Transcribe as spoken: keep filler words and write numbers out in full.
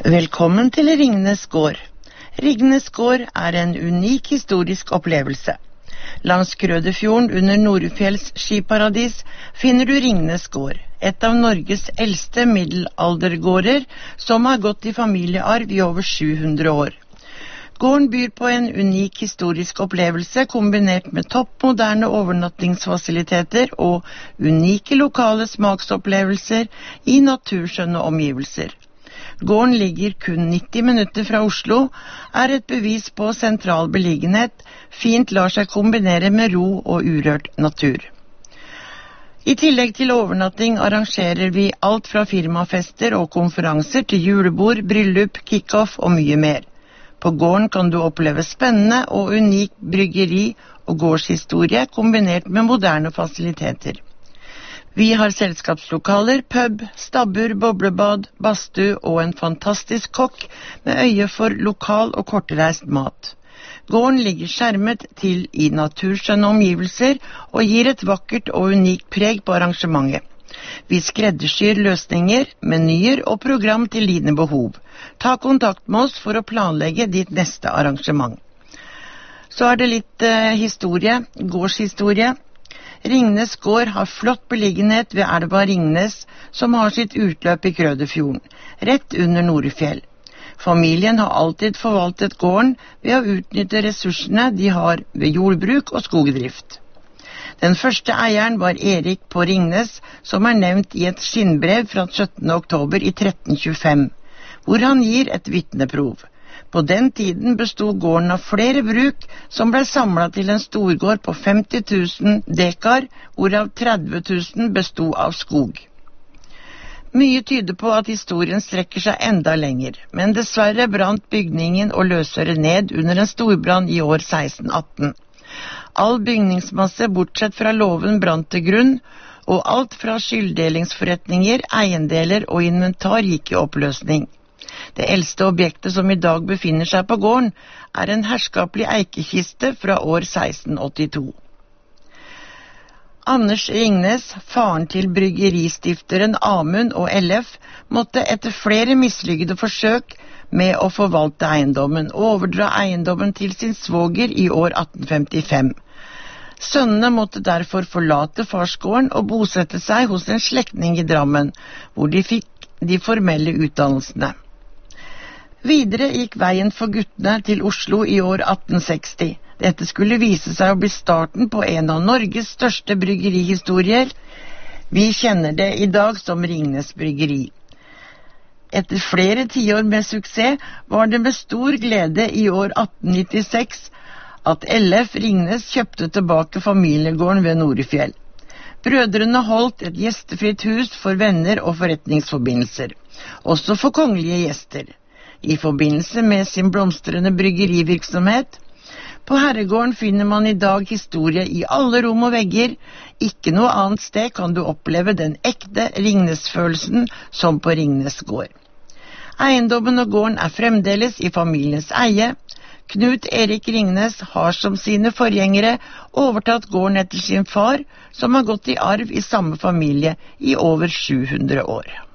Velkommen til Ringnes gård. Ringnes gård er en unik historisk opplevelse. Langs Krødefjorden under Norefjells skiparadis finner du Ringnes gård, et av Norges eldste middelaldergårder som har gått i familiearv i over sju hundre år. Gården byr på en unik historisk opplevelse kombinert med toppmoderne overnattingsfasiliteter og unike lokale smaksopplevelser i naturskjønne omgivelser. Gården ligger kun nitti minutter fra Oslo, er et bevis på sentral beliggenhet, fint lar seg kombinere med ro og urørt natur. I tillegg til overnatting arrangerer vi alt fra firmafester og konferanser til julebord, bryllup, kick-off og mye mer. På gården kan du oppleve spennende og unik bryggeri og gårdshistorie kombinert med moderne fasiliteter. Vi har selskapslokaler, pub, stabbur, boblebad, badstue og en fantastisk kokk med øye for lokal og kortreist mat. Gården ligger skjermet til i naturskjønne omgivelser og gir et vakkert og unikt preg på arrangementet. Vi skreddersyr løsninger, menyer og program til dine behov. Ta kontakt med oss for å planlegge ditt neste arrangement. Så er det litt eh, historie, gårdshistorie. Ringnes gård har flott beliggenhet ved elva Ringnes, som har sitt utløp i Krødefjorden, rett under Norefjell. Familien har alltid forvaltet gården ved å utnytte ressursene de har ved jordbruk og skogdrift. Den første eieren var Erik på Ringnes, som er nevnt i et skinnbrev fra syttende oktober i tretten tjuefem, hvor han gir et vitneprov. På den tiden bestod gården av flere bruk som ble samlet til en storgård på femti tusen dekar, hvorav tretti tusen bestod av skog. Mye tyder på at historien strekker seg enda lenger, men dessverre brant bygningen og løsøret ned under en storbrann i år seksten atten. All bygningsmasse bortsett fra låven brant til grunn, og alt fra skylddelingsforretninger, eiendeler og inventar gikk i oppløsning. Det eldste objektet som i dag befinner seg på gården, er en herskapelig eikekiste fra år seksten åttito. Anders Ringnes, faren til bryggeristifteren Amund og L F, måtte etter flere mislykkede forsøk med å forvalte eiendommen og overdra eiendommen til sin svoger i år atten femtifem. Sønnene måtte derfor forlate farsgården og bosette seg hos en slektning i Drammen, hvor de fikk de formelle utdannelsene. Videre gikk veien for guttene til Oslo i år atten seksti. Dette skulle vise seg å bli starten på en av Norges største bryggerihistorier. Vi kjenner det i dag som Ringnes bryggeri. Etter flere tiår med suksess var det med stor glede i år atten nittiseks at L F Ringnes kjøpte tilbake familiegården ved Norefjell. Brødrene holdt et gjestefritt hus for venner og forretningsforbindelser, også for kongelige gjester. I forbindelse med sin blomstrende bryggerivirksomhet. På herregården finner man i dag historie i alle rom og vegger. Ikke noe annet sted kan du oppleve den ekte Ringnes-følelsen som på Ringnes gård. Eiendommen og gården er fremdeles i familiens eie. Knut Erik Ringnes har som sine forgjengere overtatt gården etter sin far, som har gått i arv i samme familie i over sju hundre år.